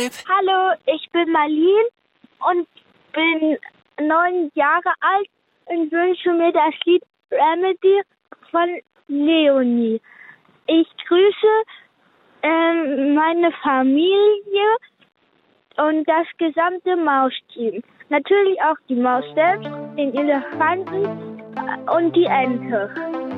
Zeit. Hallo, ich bin Marlene und bin 9 Jahre alt und wünsche mir das Lied Remedy von Leonie. Ich grüße meine Familie und das gesamte Mausteam. Natürlich auch die Maus selbst, den Elefanten und die Ente.